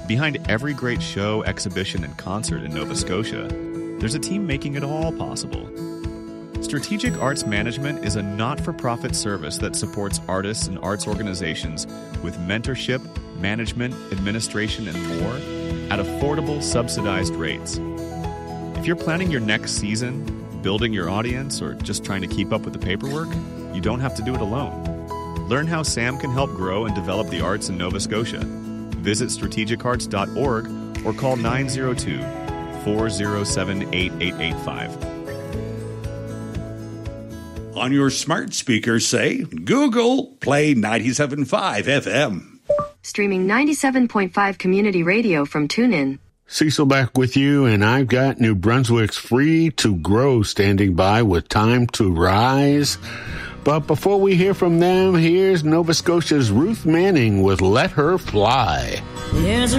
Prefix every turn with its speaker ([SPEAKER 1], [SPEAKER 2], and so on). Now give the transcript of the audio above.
[SPEAKER 1] Behind every great show, exhibition, and concert in Nova Scotia, there's a team making it all possible. Strategic Arts Management is a not-for-profit service that supports artists and arts organizations with mentorship, management, administration, and more at affordable, subsidized rates. If you're planning your next season, building your audience, or just trying to keep up with the paperwork, you don't have to do it alone. Learn how SAM can help grow and develop the arts in Nova Scotia. Visit strategicarts.org or call 902-407-8885.
[SPEAKER 2] On your smart speaker, say, Google, play 97.5 FM.
[SPEAKER 3] Streaming 97.5 community radio from TuneIn.
[SPEAKER 4] Cecil back with you, and I've got New Brunswick's Free to Grow standing by with Time to Rise. But before we hear from them, here's Nova Scotia's Ruth Manning with Let Her Fly.
[SPEAKER 5] There's